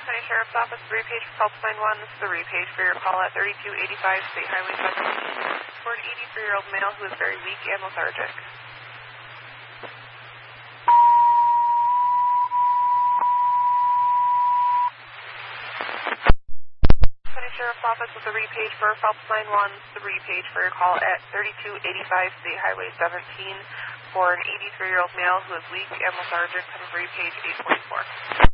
County Sheriff's Office, the repage for call to 911. This is the repage for your call at 3285 State Highway 17 for an 83-year-old male who is very weak and lethargic. County Sheriff's Office with the repage for call to 911. This is the repage for your call at 3285 State Highway 17 for an 83-year-old male who is weak and lethargic. Have a repage 844.